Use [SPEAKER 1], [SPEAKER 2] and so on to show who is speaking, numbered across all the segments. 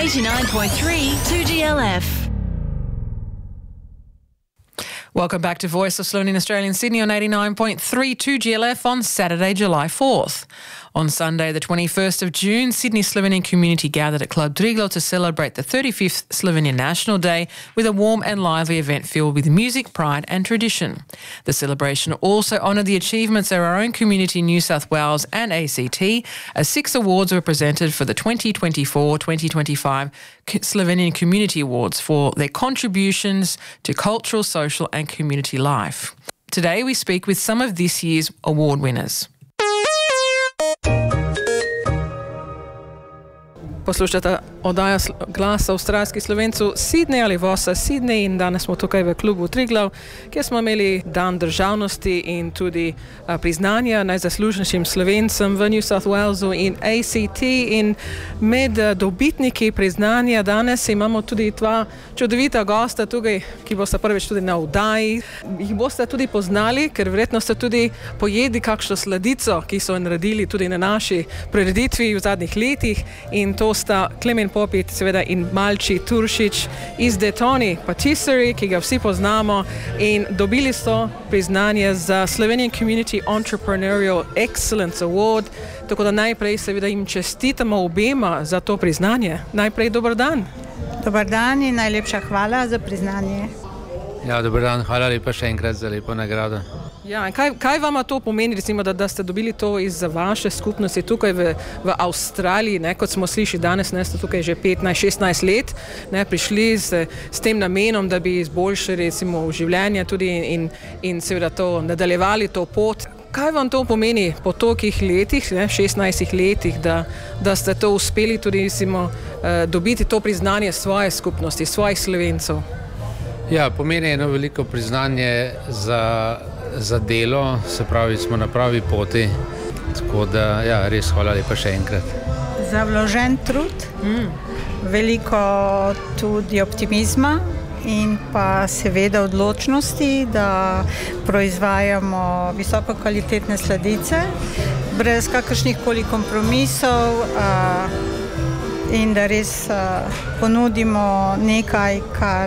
[SPEAKER 1] 89.3 2GLF.
[SPEAKER 2] Welcome back to Voice of Slovenian Australia in Sydney on 89.3 2GLF on Saturday, July 4th. On Sunday, the 21st of June, Sydney Slovenian community gathered at Club Triglav to celebrate the 35th Slovenian National Day with a warm and lively event filled with music, pride and tradition. The celebration also honoured the achievements of our own community in New South Wales and ACT, as 6 awards were presented for the 2024-2025 Slovenian Community Awards for their contributions to cultural, social and community life. Today we speak with some of this year's award winners. Poslušate oddajo Glas avstralskih Slovencev Sydney ali Vosa Sydney in danes smo tukaj v klubu Triglav, kjer smo imeli dan državnosti in tudi priznanja najzaslužnejšim Slovencem v New South Walesu in ACT, in med dobitniki priznanja danes imamo tudi dva čudovita gosta tukaj, ki boste prvič tudi na oddaji. Jih boste tudi poznali, ker verjetno ste tudi pojedli kakšno sladico, ki so naredili tudi na naši prireditvi v zadnjih letih, in to sta Klemen Popit seveda in Malči Turšič iz Detoni Patisserie, ki ga vsi poznamo, in dobili so priznanje za Slovenian Community Entrepreneurial Excellence Award, tako da najprej seveda jim čestitamo obema za to priznanje. Najprej dober dan.
[SPEAKER 3] Dobar dan in najlepša hvala za priznanje.
[SPEAKER 4] Ja, dober dan, hvala lepa še enkrat za lepo nagrado.
[SPEAKER 2] Ja, in kaj vama to pomeni, recimo, da ste dobili to iz vaše skupnosti tukaj v Avstraliji, ne, kot smo slišali danes, ne, ste tukaj že 15-16 let, ne, prišli s tem namenom, da bi izboljšali recimo življenje tudi in seveda to nadaljevali to pot. Kaj vam to pomeni po tolikih letih, ne, 16 letih, da ste to uspeli tudi recimo dobiti to priznanje svoje skupnosti, svojih Slovencev?
[SPEAKER 4] Ja, pomeni eno veliko priznanje za delo, se pravi, smo na pravi poti, tako da ja, res hvala lepa še enkrat.
[SPEAKER 3] Za vložen trud, veliko tudi optimizma in pa seveda odločnosti, da proizvajamo visoko kvalitetne sladice, brez kakršnih koli kompromisov in da res ponudimo nekaj, kar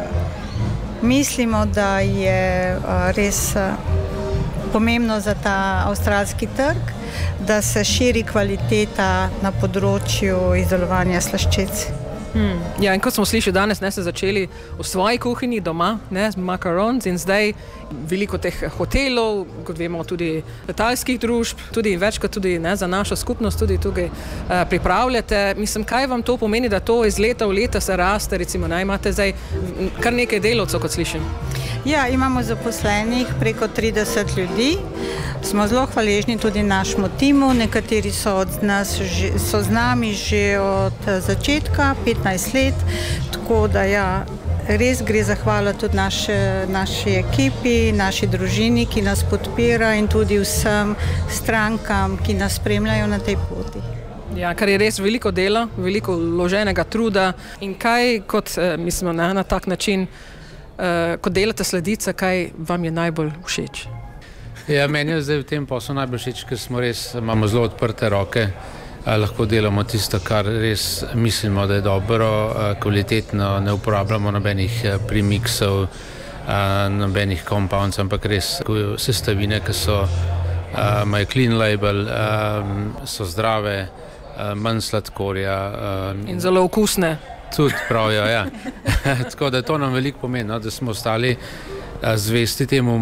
[SPEAKER 3] mislimo, da je res pomembno za ta avstralski trg, da se širi kvaliteta na področju izdelovanja slaščic.
[SPEAKER 2] Ja, in kot smo slišali danes, ne, ste začeli v svoji kuhinji doma, ne, z makarons, in zdaj veliko teh hotelov, kot vemo tudi letalskih družb, tudi večkrat tudi ne, za našo skupnost tudi tukaj pripravljate. Mislim, kaj vam to pomeni, da to iz leta v leta se raste, recimo, ne, imate zdaj kar nekaj delavcev, kot slišim?
[SPEAKER 3] Ja, imamo zaposlenih preko 30 ljudi. Smo zelo hvaležni tudi našemu timu, nekateri so z nami že od začetka, 15 let, tako da ja, res gre zahvala tudi naši ekipi, naši družini, ki nas podpira, in tudi vsem strankam, ki nas spremljajo na tej poti.
[SPEAKER 2] Ja, kar je res veliko dela, veliko vloženega truda. In kaj, kot mislimo na tak način, ko delate sladice, kaj vam je najbolj všeč?
[SPEAKER 4] Ja, meni je zdaj v tem poslu najbolj všeč, ker imamo zelo odprte roke, lahko delamo tisto, kar res mislimo, da je dobro, kvalitetno, ne uporabljamo nobenih premiksov, nobenih compounds, ampak res sestavine, ki so imajo clean label, so zdrave, manj sladkorja.
[SPEAKER 2] In zelo okusne.
[SPEAKER 4] Tudi pravijo, ja. Tako da to nam veliko pomeni, no, da smo ostali zvesti temu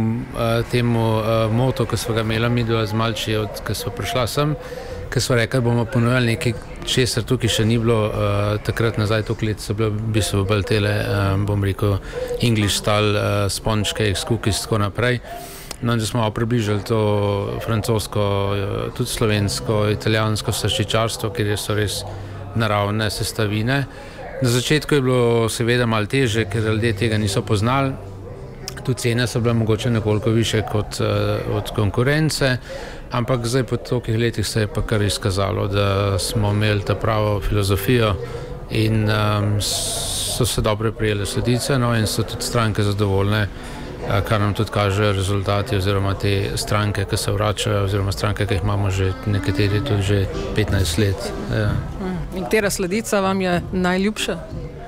[SPEAKER 4] motu, ki smo ga imeli midva z Malči, ko smo prišla sem, ko smo rekli, bomo ponujali nekaj, česar tukaj še ni bilo, takrat nazaj toliko let so bile v bistvu bolj tele, bom rekel, English style, sponge cakes, cookies, tako naprej. No, in da smo približali to francosko, tudi slovensko, italijansko slaščičarstvo, kjer so res naravne sestavine. Na začetku je bilo seveda malo teže, ker ljudje tega niso poznali. Tudi cene so bile mogoče nekoliko više kot od konkurence, ampak zdaj po tolikih letih se je pa kar izkazalo, da smo imeli ta pravo filozofijo in so se dobro prijele sladice, no, in so tudi stranke zadovoljne, kar nam tudi kažejo rezultati oziroma te stranke, ki se vračajo, oziroma stranke, ki jih imamo že nekateri tudi že 15 let. Ja.
[SPEAKER 2] In katera sladica vam je najljubša?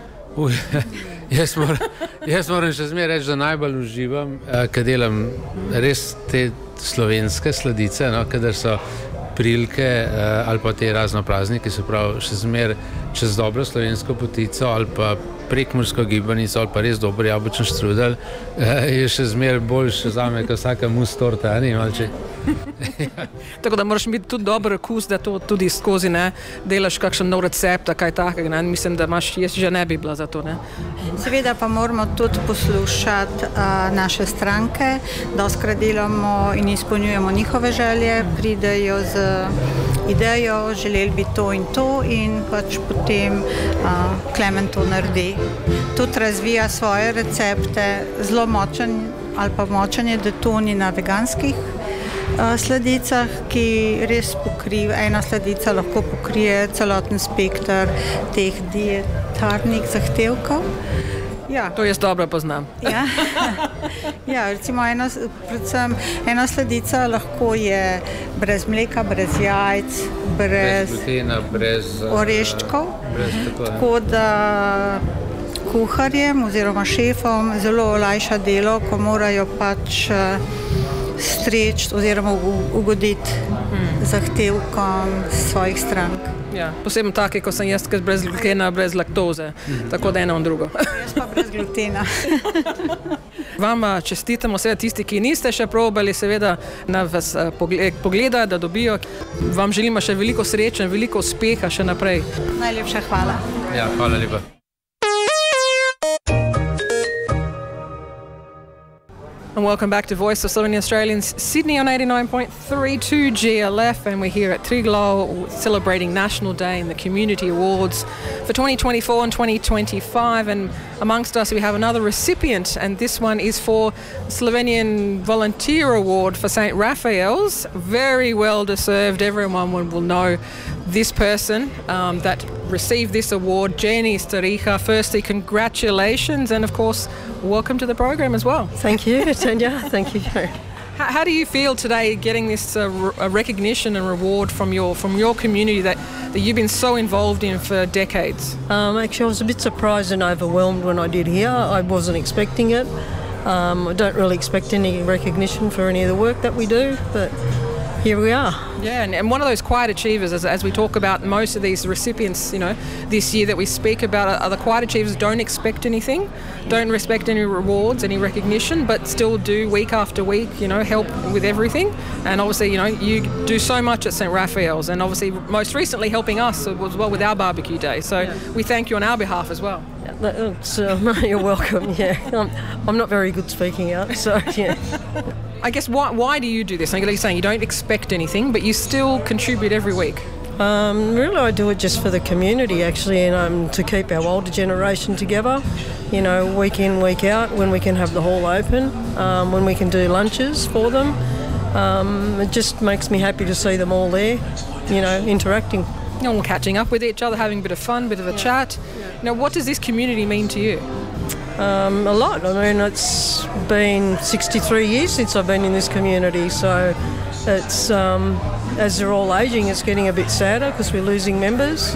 [SPEAKER 4] Jaz moram še zmeraj reči, da najbolj uživam, ker delam res te slovenske sladice, no, kadar so prilike ali pa te razno prazniki, se pravi še zmeraj čez dobro slovensko potico ali pa prekmursko gibanico ali pa res dober jabolčen štrudel, je še zmeraj boljše zame, kot vsaka mus torta, ni malče.
[SPEAKER 2] Tako da moraš imeti tudi dober okus, da to tudi skozi ne delaš kakšen nov recept, kaj takega, ne? Mislim, da jaz že ne bi bila za to, ne?
[SPEAKER 3] Seveda pa moramo tudi poslušati naše stranke, doskrat delamo in izpolnjujemo njihove želje, pridejo z idejo, želeli bi to in pač potem Klemen to naredi. Tudi razvija svoje recepte, zelo močen ali pa močen je, da to ni na veganskih sladicah, ki res pokriva, ena sladica lahko pokrije celoten spekter teh dietarnih zahtevkov. Ja.
[SPEAKER 2] To jaz dobro poznam.
[SPEAKER 3] Ja, recimo predvsem ena sladica lahko je brez mleka, brez jajc, brez
[SPEAKER 4] glutena, brez
[SPEAKER 3] oreščkov. Tako da kuharjem oziroma šefom zelo olajša delo, ko morajo pač streči oziroma ugoditi zahtevkom svojih strank.
[SPEAKER 2] Ja, posebno take, ko sem jaz, brez glutena, brez laktoze, tako da eno in drugo.
[SPEAKER 3] Jaz pa brez glutena.
[SPEAKER 2] Vam čestitamo, seveda tisti, ki niste še probali, seveda na vas pogleda, da dobijo. Vam želimo še veliko sreče in veliko uspeha še naprej.
[SPEAKER 3] Najlepša hvala.
[SPEAKER 4] Ja, hvala lepa.
[SPEAKER 2] And welcome back to Voice of Slovenian Australians, Sydney on 89.32 GLF, and we're here at Triglav celebrating National Day and the Community Awards for 2024 and 2025, and amongst us we have another recipient, and this one is for Slovenian Volunteer Award for St. Raphael's. Very well deserved. Everyone will know this person that received this award, Jenny Staricha. Firstly, congratulations, and of course, welcome to the program as well.
[SPEAKER 1] Thank you, Tanya. Thank you.
[SPEAKER 2] How do you feel today getting this recognition and reward from your community that you've been so involved in for decades?
[SPEAKER 1] Actually, I was a bit surprised and overwhelmed when I did hear. I wasn't expecting it. I don't really expect any recognition for any of the work that we do, but here we are.
[SPEAKER 2] Yeah, and one of those quiet achievers, as we talk about most of these recipients, this year that we speak about, are the quiet achievers don't expect anything, don't expect any rewards, any recognition, but still do week after week, help with everything. And obviously, you do so much at St. Raphael's, and obviously most recently helping us as well with our barbecue day. So we thank you on our behalf as well.
[SPEAKER 1] You're welcome, yeah. I'm not very good speaking out, so yeah.
[SPEAKER 2] I guess why do you do this? Like you're saying, you don't expect anything, but you still contribute every week.
[SPEAKER 1] Really, I do it just for the community, actually, and to keep our older generation together. Week in, week out, when we can have the hall open, when we can do lunches for them. It just makes me happy to see them all there, interacting.
[SPEAKER 2] All catching up with each other, having a bit of fun, a bit of a chat. What does this community mean to you?
[SPEAKER 1] A lot. I mean, it's been 63 years since I've been in this community, so it's as they're all aging, it's getting a bit sadder because we're losing members.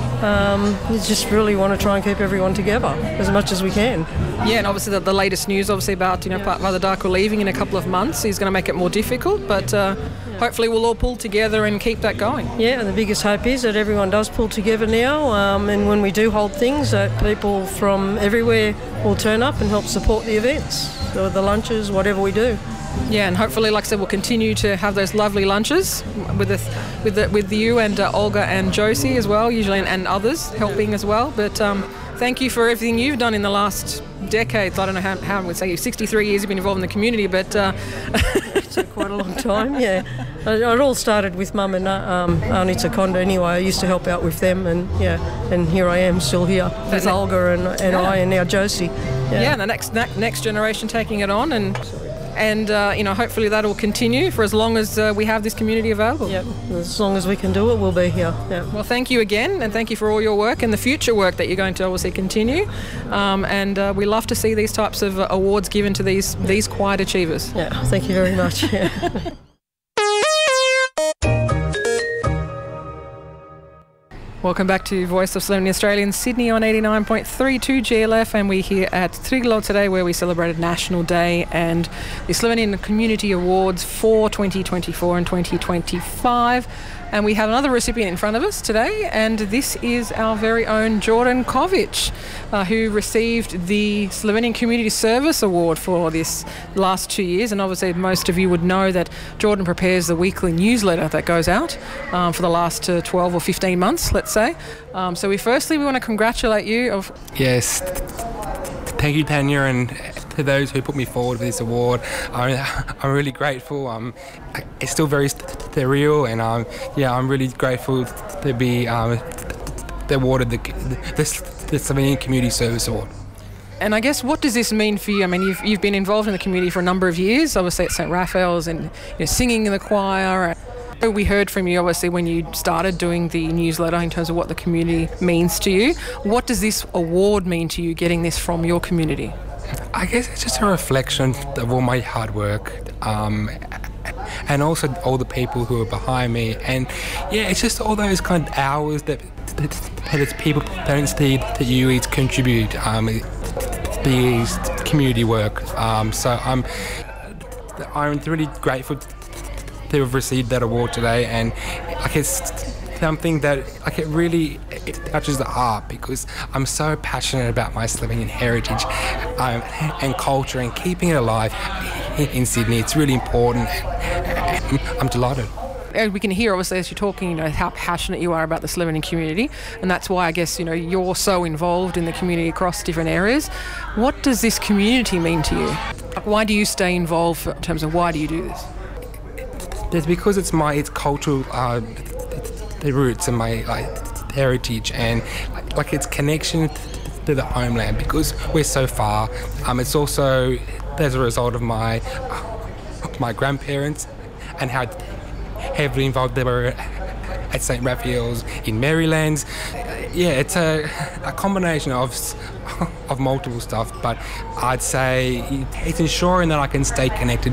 [SPEAKER 1] We just really want to try and keep everyone together as much as we can.
[SPEAKER 2] Yeah, and obviously the latest news, about Father Darko leaving in a couple of months is going to make it more difficult, but hopefully we'll all pull together and keep that going.
[SPEAKER 1] Yeah, and the biggest hope is that everyone does pull together now, and when we do hold things, that people from everywhere will turn up and help support the events, or the lunches, whatever we do.
[SPEAKER 2] Yeah, and hopefully, like I said, we'll continue to have those lovely lunches with you and Olga and Josie as well, usually, and others helping as well. But thank you for everything you've done in the last decades. I don't know how I'm going to say 63 years you've been involved in the community, but
[SPEAKER 1] it's quite a long time. Yeah, it all started with Mum and Auntie Seconda. Anyway, I used to help out with them, and here I am still here with Olga and I and now Josie.
[SPEAKER 2] Yeah, and the next generation taking it on, and hopefully that will continue for as long as we have this community available.
[SPEAKER 1] Yeah, as long as we can do it, we'll be here. Yeah.
[SPEAKER 2] Well, thank you again, and thank you for all your work and the future work that you're going to obviously continue. And we love to see these types of awards given to these quiet achievers.
[SPEAKER 1] Yeah, thank you very much. Yeah.
[SPEAKER 2] Welcome back to Voice of Slovenia Australia in Sydney on 89.32 GLF, and we're here at Triglav today where we celebrated National Day and the Slovenian Community Awards for 2024 and 2025. And we have another recipient in front of us today, and this is our very own Jordan Kovic, who received the Slovenian Community Service Award for this last 2 years. And obviously most of you would know that Jordan prepares the weekly newsletter that goes out for the last 12 or 15 months, let's say. So we want to congratulate you.
[SPEAKER 5] Yes, thank you, Tanya, and to those who put me forward for this award. I'm really grateful. It's still very surreal, and I'm really grateful to be awarded the Slovenian Community Service Award.
[SPEAKER 2] And I guess, what does this mean for you? I mean, you've been involved in the community for a number of years, obviously at St. Raphael's, and singing in the choir. We heard from you, obviously, when you started doing the newsletter in terms of what the community means to you. What does this award mean to you, getting this from your community?
[SPEAKER 5] I guess it's just a reflection of all my hard work, and also all the people who are behind me. And it's just all those kind of hours that it's people don't see that you contribute these community work. So I'm really grateful to have received that award today, and it's something that it really touches the heart, because I'm so passionate about my Slovenian heritage and culture, and keeping it alive in Sydney. It's really important. I'm delighted.
[SPEAKER 2] We can hear, obviously, as you're talking, how passionate you are about the Slovenian community, and that's why I guess you're so involved in the community across different areas. What does this community mean to you? Why do you stay involved in terms of why do you do this?
[SPEAKER 5] It's because it's cultural, the roots and my heritage, and its connection to the homeland, because we're so far. It's also as a result of my grandparents and how heavily involved they were at St. Raphael's in Maryland. It's a combination of multiple stuff, but I'd say it's ensuring that I can stay connected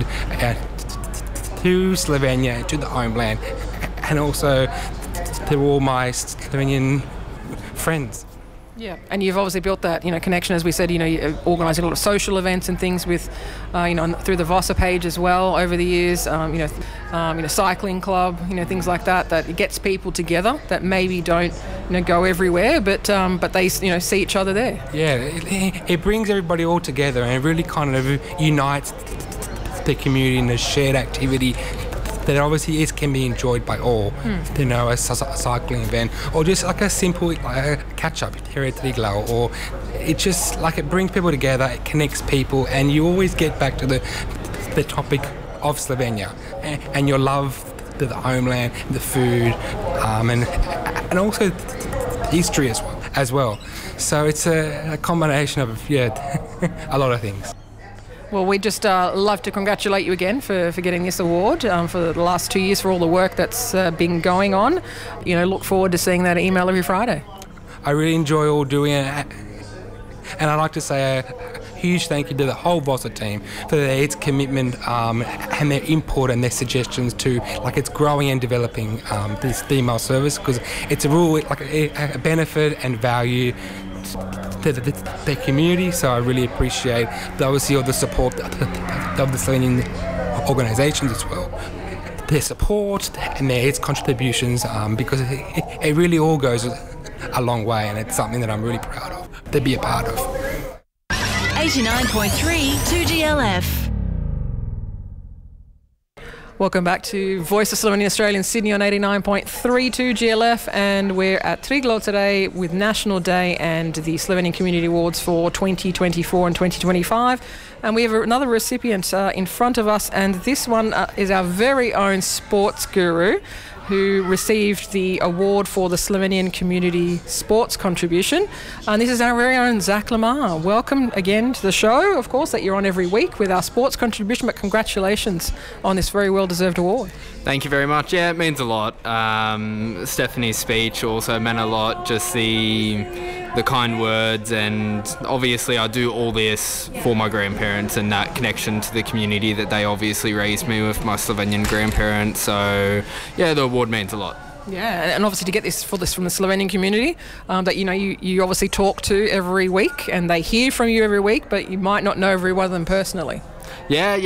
[SPEAKER 5] to Slovenia, to the homeland, and also to all my Slovenian friends.
[SPEAKER 2] Yeah, and you've obviously built that, connection, as we said. You're organising a lot of social events and things with, through the Vossa page as well over the years. Cycling club, things like that. That it gets people together that maybe don't, go everywhere, but they, see each other there.
[SPEAKER 5] Yeah, it brings everybody all together, and it really kind of unites the community in a shared activity that obviously can be enjoyed by all. A cycling event, or just a simple catch-up here at Triglav, or it just it brings people together, it connects people, and you always get back to the topic of Slovenia and your love to the homeland, the food, and also history as well. So it's a combination of a lot of things.
[SPEAKER 2] Well, we'd just love to congratulate you again for getting this award for the last 2 years, for all the work that's been going on. Look forward to seeing that email every Friday.
[SPEAKER 5] I really enjoy all doing it, and I'd like to say a huge thank you to the whole Vossa team for its commitment and their input and their suggestions to it's growing and developing this email service, because it's a real a benefit and value to the community. So I really appreciate obviously all the support of the Slovenian organisations as well, their support and its contributions, because it really all goes a long way, and it's something that I'm really proud of to be a part of.
[SPEAKER 6] 89.3 2GLF.
[SPEAKER 2] Welcome back to Voice of Slovenia Australia in Sydney on 89.32 GLF, and we're at Triglav today with National Day and the Slovenian Community Awards for 2024 and 2025. And we have another recipient in front of us, and this one is our very own sports guru, who received the award for the Slovenian Community Sports Contribution. And this is our very own Zach Lamar. Welcome again to the show, of course, that you're on every week with our sports contribution, but congratulations on this very well-deserved award.
[SPEAKER 7] Thank you very much. Yeah, it means a lot. Stephanie's speech also meant a lot, just the kind words, and obviously I do all this for my grandparents and that connection to the community that they obviously raised me with, my Slovenian grandparents. So yeah, the award means a lot.
[SPEAKER 2] Yeah, and obviously to get this from the Slovenian community that you obviously talk to every week, and they hear from you every week, but you might not know every one of them personally.
[SPEAKER 7] Yeah,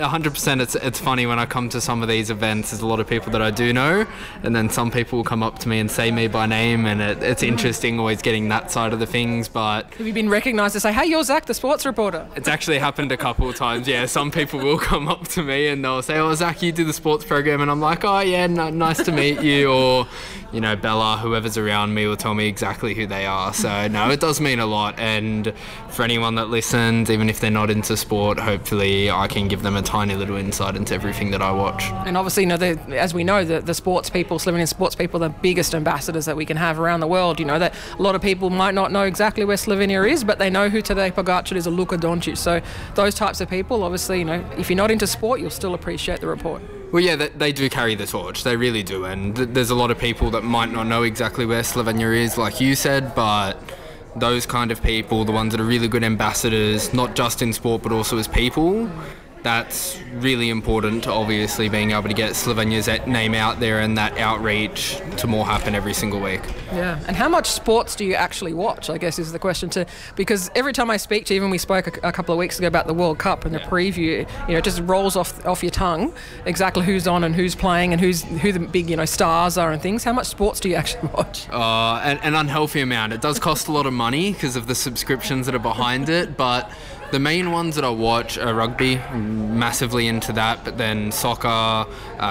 [SPEAKER 7] 100%. It's funny when I come to some of these events, there's a lot of people that I do know, and then some people will come up to me and say me by name, and it's interesting always getting that side of the things. But
[SPEAKER 2] have you been recognised to say, hey, you're Zach, the sports reporter?
[SPEAKER 7] It's actually happened a couple of times, yeah. Some people will come up to me and they'll say, oh, Zach, you do the sports program, and I'm like, oh, yeah, nice to meet you, or, Bella, whoever's around me will tell me exactly who they are. So, no, it does mean a lot, and for anyone that listens, even if they're not into sport, hopefully I can give them a tiny little insight into everything that I watch.
[SPEAKER 2] And obviously, as we know, the sports people, Slovenian sports people, are the biggest ambassadors that we can have around the world. That a lot of people might not know exactly where Slovenia is, but they know who Tadej Pogačar is or Luka Doncic. So those types of people, obviously, if you're not into sport, you'll still appreciate the report.
[SPEAKER 7] Well, yeah, they do carry the torch. They really do. And there's a lot of people that might not know exactly where Slovenia is, like you said, but those kind of people, the ones that are really good ambassadors, not just in sport but also as people, that's really important to obviously being able to get Slovenia's name out there and that outreach to more happen every single week.
[SPEAKER 2] Yeah, and how much sports do you actually watch, I guess is the question too, because every time I speak to you, even we spoke a couple of weeks ago about the World Cup and the preview, it just rolls off your tongue exactly who's on and who's playing and who the big stars are and things. How much sports do you actually watch?
[SPEAKER 7] An unhealthy amount. It does cost a lot of money because of the subscriptions that are behind it, but the main ones that I watch are rugby, I'm massively into that, but then soccer,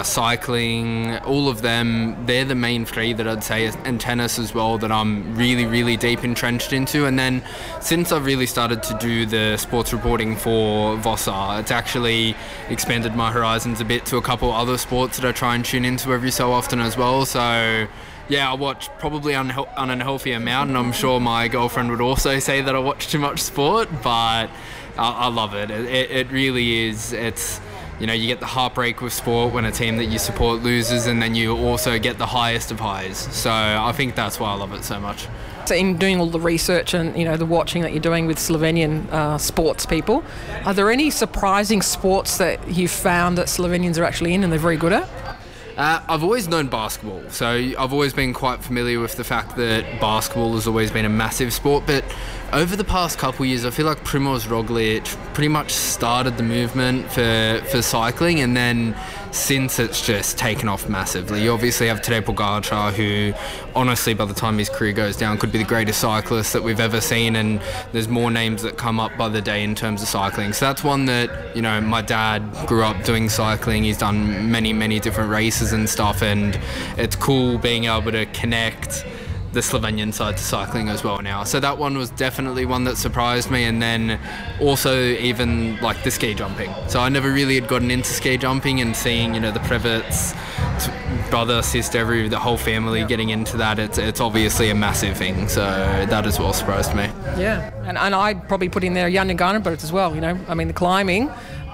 [SPEAKER 7] cycling, all of them, they're the main three that I'd say, and tennis as well, that I'm really, really deep entrenched into. And then since I've really started to do the sports reporting for VOSA, it's actually expanded my horizons a bit to a couple other sports that I try and tune into every so often as well. So yeah, I watch probably an unhealthy amount, and I'm sure my girlfriend would also say that I watch too much sport, but I love it. It really is. It's, you get the heartbreak with sport when a team that you support loses, and then you also get the highest of highs. So I think that's why I love it so much.
[SPEAKER 2] So in doing all the research and the watching that you're doing with Slovenian sports people, are there any surprising sports that you've found that Slovenians are actually in and they're very good at?
[SPEAKER 7] I've always known basketball, so I've always been quite familiar with the fact that basketball has always been a massive sport, but over the past couple of years I feel like Primož Roglič pretty much started the movement for cycling, and then since it's just taken off massively. You obviously have Tadej Pogačar, who honestly by the time his career goes down could be the greatest cyclist that we've ever seen, and there's more names that come up by the day in terms of cycling. So that's one that, my dad grew up doing cycling. He's done many, many different races and stuff, and it's cool being able to connect the Slovenian side to cycling as well now. So that one was definitely one that surprised me, and then also even like the ski jumping. So I never really had gotten into ski jumping, and seeing the Previts, brother, sister, the whole family getting into that, it's obviously a massive thing. So that as well surprised me.
[SPEAKER 2] Yeah, and I probably put in there Janja Garnbret as well. The climbing,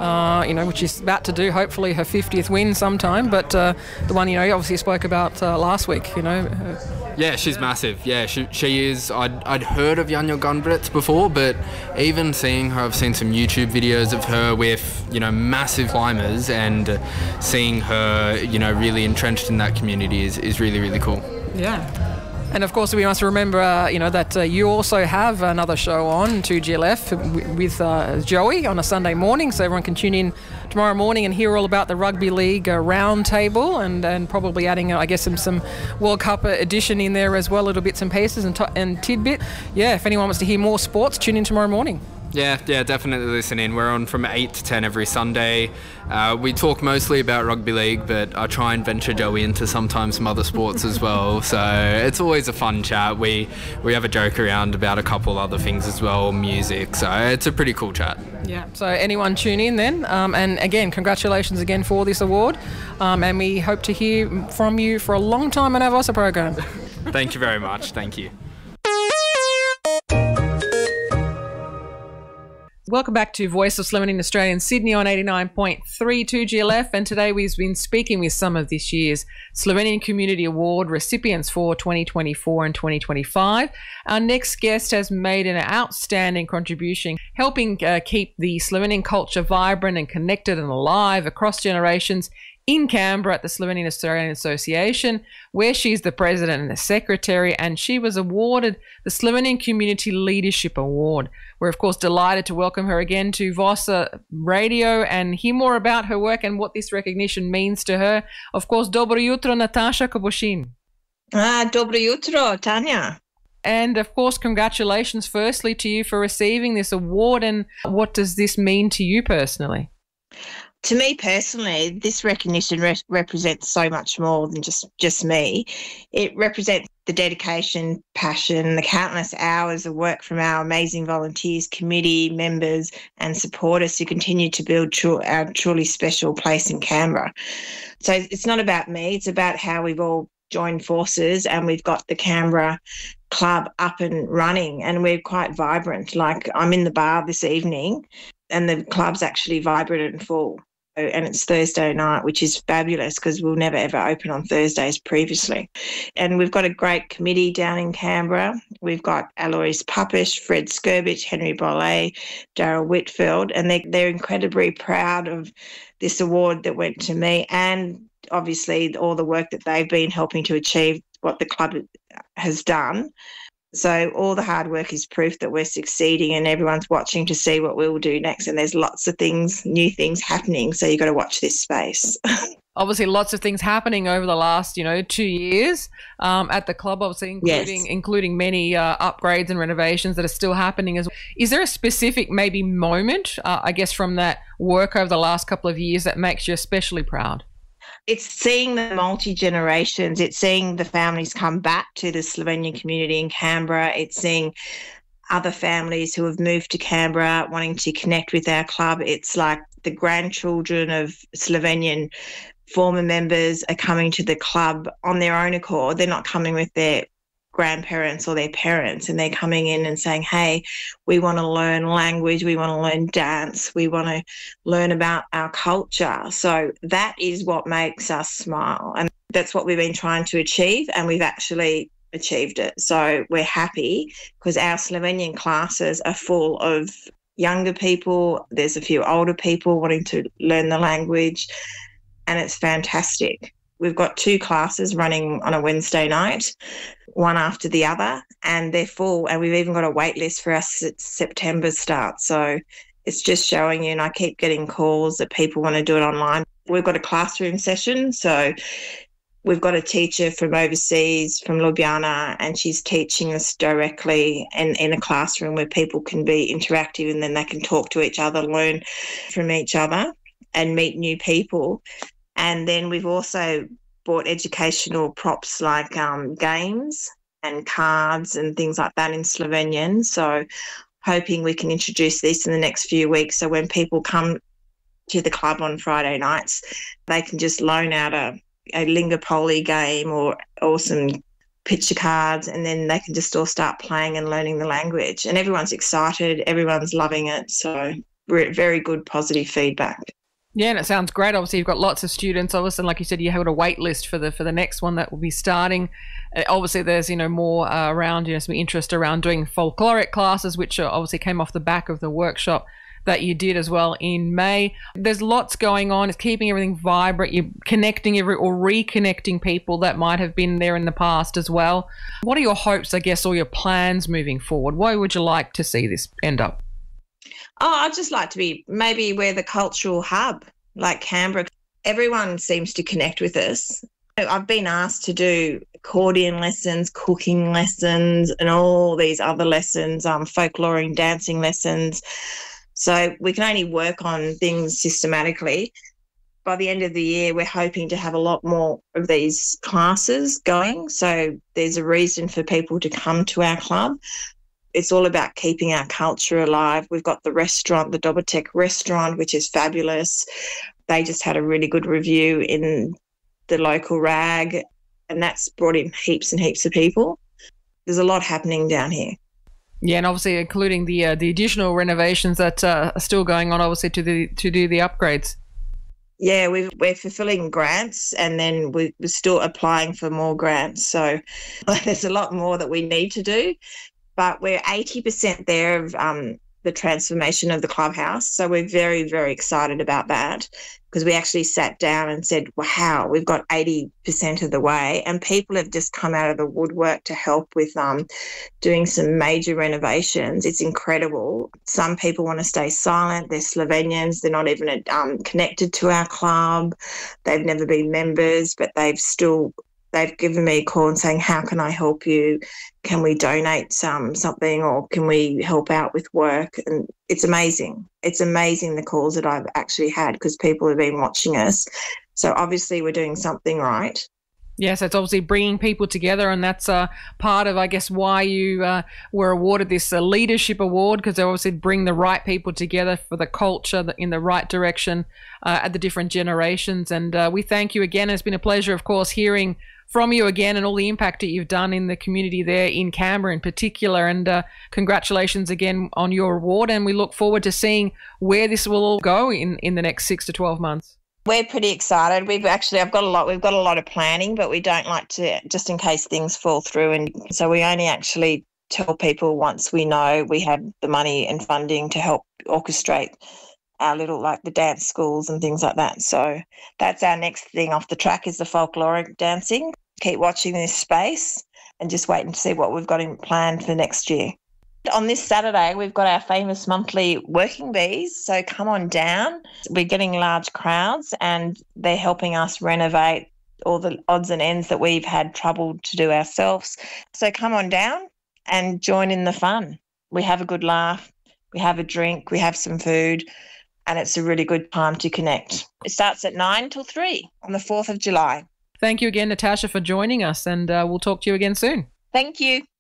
[SPEAKER 2] which is about to do hopefully her 50th win sometime, but the one obviously spoke about last week.
[SPEAKER 7] Yeah, she's massive. Yeah, she is. I'd heard of Janja Garnbret before, but even seeing her, I've seen some YouTube videos of her with massive climbers, and seeing her really entrenched in that community is really, really cool.
[SPEAKER 2] Yeah. And of course, we must remember, that you also have another show on 2GLF with Joey on a Sunday morning, so everyone can tune in tomorrow morning and hear all about the Rugby League roundtable, and probably adding, I guess, some World Cup edition in there as well, little bits and pieces and tidbit. Yeah, if anyone wants to hear more sports, tune in tomorrow morning.
[SPEAKER 7] Yeah, definitely listen in. We're on from 8 to 10 every Sunday. We talk mostly about rugby league, but I try and venture Joey into sometimes some other sports as well. So it's always a fun chat. We have a joke around about a couple other things as well, music. So it's a pretty cool chat.
[SPEAKER 2] Yeah, so anyone tune in then. And again, congratulations again for this award. And we hope to hear from you for a long time on our VOSA program.
[SPEAKER 7] Thank you very much. Thank you.
[SPEAKER 2] Welcome back to Voice of Slovenia in Australia in Sydney on 89.3 2GLF, and today we've been speaking with some of this year's Slovenian Community Award recipients for 2024 and 2025. Our next guest has made an outstanding contribution, helping keep the Slovenian culture vibrant and connected and alive across generations in Canberra at the Slovenian Australian Association, where she's the president and the secretary, and she was awarded the Slovenian Community Leadership Award. We're, of course, delighted to welcome her again to Vossa Radio and hear more about her work and what this recognition means to her. Of course, dobro jutro, Natasha Koboshin.
[SPEAKER 8] Dobro jutro, Tanya.
[SPEAKER 2] And, of course, congratulations firstly to you for receiving this award. And what does this mean to you personally?
[SPEAKER 8] To me personally, this recognition represents so much more than just me. It represents the dedication, passion, the countless hours of work from our amazing volunteers, committee members and supporters who continue to build our truly special place in Canberra. So it's not about me, it's about how we've all joined forces and we've got the Canberra club up and running, and we're quite vibrant. Like, I'm in the bar this evening and the club's actually vibrant and full. And it's Thursday night, which is fabulous because we'll never ever open on Thursdays previously. And we've got a great committee down in Canberra. We've got Alois Papish, Fred Skirbich, Henry Bollet, Daryl Whitfield, and they're incredibly proud of this award that went to me, and obviously all the work that they've been helping to achieve what the club has done. So all the hard work is proof that we're succeeding, and everyone's watching to see what we'll do next. And there's lots of things, new things happening. So you've got to watch this space.
[SPEAKER 2] Obviously, lots of things happening over the last, 2 years at the club, obviously, including many upgrades and renovations that are still happening as well. Is there a specific maybe moment, I guess, from that work over the last couple of years that makes you especially proud?
[SPEAKER 8] It's seeing the multi-generations. It's seeing the families come back to the Slovenian community in Canberra. It's seeing other families who have moved to Canberra wanting to connect with our club. It's like the grandchildren of Slovenian former members are coming to the club on their own accord. They're not coming with their grandparents or their parents, and they're coming in and saying, hey, we want to learn language, we want to learn dance, we want to learn about our culture. So that is what makes us smile, and that's what we've been trying to achieve, and we've actually achieved it. So we're happy because our Slovenian classes are full of younger people. There's a few older people wanting to learn the language, and it's fantastic. We've got 2 classes running on a Wednesday night, one after the other, and they're full. And we've even got a wait list for our September start. So it's just showing you, and I keep getting calls that people want to do it online. We've got a classroom session. So we've got a teacher from overseas, from Ljubljana, and she's teaching us directly in a classroom where people can be interactive, and then they can talk to each other, learn from each other and meet new people. And then we've also bought educational props like games and cards and things like that in Slovenian. So hoping we can introduce this in the next few weeks. So when people come to the club on Friday nights, they can just loan out a Lingopoli game or some picture cards, and then they can just all start playing and learning the language. And everyone's excited. Everyone's loving it. So very good, positive feedback.
[SPEAKER 2] Yeah, and it sounds great. Obviously, you've got lots of students. Obviously, like you said, you have a wait list for the next one that will be starting. Obviously, there's more around some interest around doing folkloric classes, which obviously came off the back of the workshop that you did as well in May. There's lots going on. It's keeping everything vibrant. You're connecting or reconnecting people that might have been there in the past as well. What are your hopes, I guess, or your plans moving forward? Where would you like to see this end up?
[SPEAKER 8] Oh, I'd just like to be maybe we're the cultural hub, like Canberra. Everyone seems to connect with us. I've been asked to do accordion lessons, cooking lessons, and all these other lessons, folklore and dancing lessons. So we can only work on things systematically. By the end of the year, we're hoping to have a lot more of these classes going. So there's a reason for people to come to our club. It's all about keeping our culture alive. We've got the restaurant, the Dobotek restaurant, which is fabulous. They just had a really good review in the local rag, and that's brought in heaps and heaps of people. There's a lot happening down here.
[SPEAKER 2] Yeah, and obviously including the additional renovations that are still going on, obviously to do the upgrades.
[SPEAKER 8] Yeah, we're fulfilling grants, and then we're still applying for more grants. So there's a lot more that we need to do. But we're 80% there of the transformation of the clubhouse. So we're very, very excited about that, because we actually sat down and said, wow, we've got 80% of the way, and people have just come out of the woodwork to help with doing some major renovations. It's incredible. Some people want to stay silent. They're Slovenians. They're not even connected to our club. They've never been members, but they've given me a call and saying, how can I help you? Can we donate something, or can we help out with work? And it's amazing. It's amazing the calls that I've actually had, because people have been watching us. So obviously we're doing something right.
[SPEAKER 2] Yes, it's obviously bringing people together, and that's part of, I guess, why you were awarded this leadership award, because they obviously bring the right people together for the culture in the right direction at the different generations. And we thank you again. It's been a pleasure, of course, hearing from you again and all the impact that you've done in the community there in Canberra in particular. And congratulations again on your award. And we look forward to seeing where this will all go in the next 6 to 12 months.
[SPEAKER 8] We're pretty excited. We've got a lot of planning, but we don't like to, just in case things fall through. And so we only actually tell people once we know we have the money and funding to help orchestrate our little, like the dance schools and things like that. So that's our next thing off the track, is the folkloric dancing. Keep watching this space and just waiting to see what we've got in plan for next year. On this Saturday, we've got our famous monthly working bees, so come on down. We're getting large crowds, and they're helping us renovate all the odds and ends that we've had trouble to do ourselves. So come on down and join in the fun. We have a good laugh, we have a drink, we have some food, and it's a really good time to connect. It starts at 9 till 3 on the 4th of July.
[SPEAKER 2] Thank you again, Natasha, for joining us, and we'll talk to you again soon.
[SPEAKER 8] Thank you.